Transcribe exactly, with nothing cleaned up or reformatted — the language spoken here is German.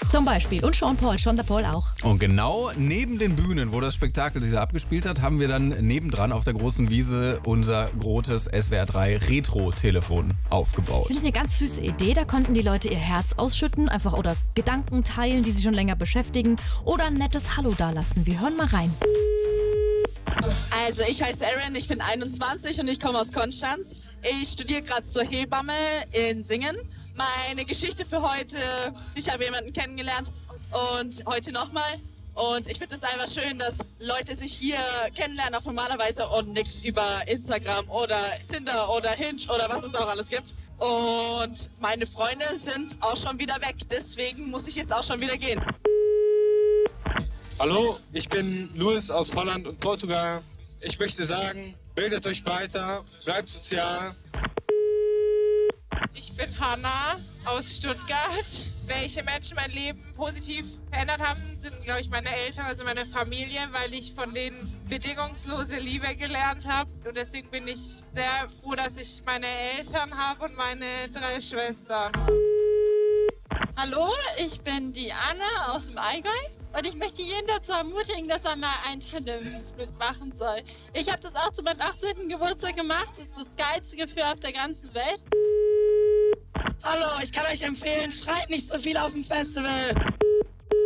Zum Beispiel. Und Sean Paul, Sean der Paul auch. Und genau neben den Bühnen, wo das Spektakel sich abgespielt hat, haben wir dann nebendran auf der großen Wiese unser großes S W R drei Retro-Telefon aufgebaut. Finde ich eine ganz süße Idee. Da konnten die Leute ihr Herz ausschütten, einfach oder Gedanken teilen, die sie schon länger beschäftigen, oder ein nettes Hallo dalassen. Wir hören mal rein. Also ich heiße Erin, ich bin einundzwanzig und ich komme aus Konstanz. Ich studiere gerade zur Hebamme in Singen. Meine Geschichte für heute, ich habe jemanden kennengelernt und heute nochmal. Und ich finde es einfach schön, dass Leute sich hier kennenlernen, auch normalerweise, und nichts über Instagram oder Tinder oder Hinge oder was es auch alles gibt. Und meine Freunde sind auch schon wieder weg, deswegen muss ich jetzt auch schon wieder gehen. Hallo, ich bin Luis aus Holland und Portugal. Ich möchte sagen, bildet euch weiter, bleibt sozial. Ich bin Hanna aus Stuttgart. Welche Menschen mein Leben positiv verändert haben, sind, glaube ich, meine Eltern, also meine Familie, weil ich von denen bedingungslose Liebe gelernt habe. Und deswegen bin ich sehr froh, dass ich meine Eltern habe und meine drei Schwestern. Hallo, ich bin die Anna aus dem Allgäu und ich möchte jeden dazu ermutigen, dass er mal einen Tandemflug machen soll. Ich habe das auch zu meinem achtzehnten Geburtstag gemacht. Das ist das geilste Gefühl auf der ganzen Welt. Hallo, ich kann euch empfehlen, schreit nicht so viel auf dem Festival.